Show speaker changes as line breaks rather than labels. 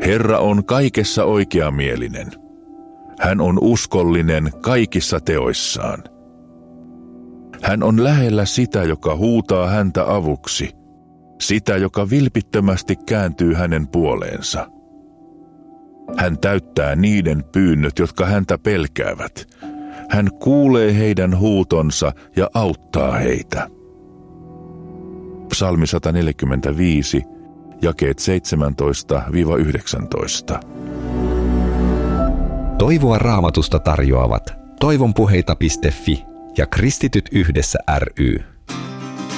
Herra on kaikessa oikeamielinen. Hän on uskollinen kaikissa teoissaan. Hän on lähellä sitä, joka huutaa häntä avuksi, sitä, joka vilpittömästi kääntyy hänen puoleensa. Hän täyttää niiden pyynnöt, jotka häntä pelkäävät. Hän kuulee heidän huutonsa ja auttaa heitä. Psalmi 145, jakeet 17-19.
Toivoa Raamatusta tarjoavat toivonpuheita.fi ja Kristityt yhdessä ry.